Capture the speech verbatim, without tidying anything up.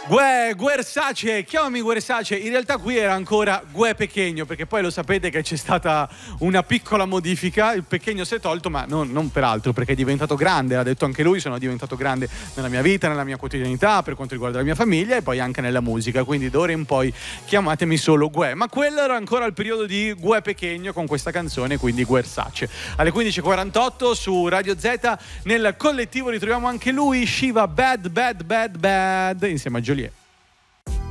Gue, Guersace, chiamami Guersace. In realtà qui era ancora Gue Pechegno, perché poi lo sapete che c'è stata una piccola modifica. Il Pechegno si è tolto, ma non, non per altro, perché è diventato grande. Ha detto anche lui, sono diventato grande nella mia vita, nella mia quotidianità, per quanto riguarda la mia famiglia e poi anche nella musica. Quindi d'ora in poi chiamatemi solo Gue. Ma quello era ancora il periodo di Gue Pechegno con questa canzone, quindi Guersace. Alle quindici e quarantotto su Radio Z nel collettivo ritroviamo anche lui, Shiva Bad Bad Bad Bad, insieme a Giulia